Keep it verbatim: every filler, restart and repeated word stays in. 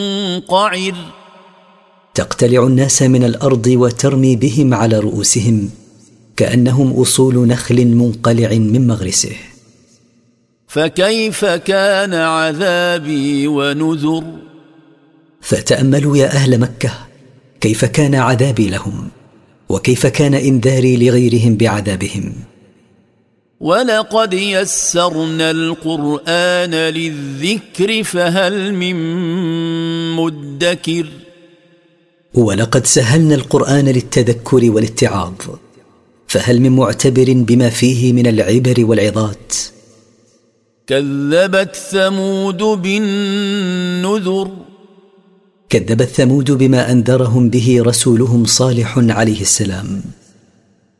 قعر تقتلع الناس من الأرض وترمي بهم على رؤوسهم كأنهم أصول نخل منقلع من مغرسه. فكيف كان عذابي ونذر. فتأملوا يا أهل مكة كيف كان عذابي لهم، وكيف كان إنذاري لغيرهم بعذابهم. ولقد يسرنا القرآن للذكر فهل من مدكر. ولقد سهلنا القرآن للتذكر والاتعاظ، فهل من معتبر بما فيه من العبر والعظات. كذبت ثمود بالنذر. كذبت ثمود بما أنذرهم به رسولهم صالح عليه السلام.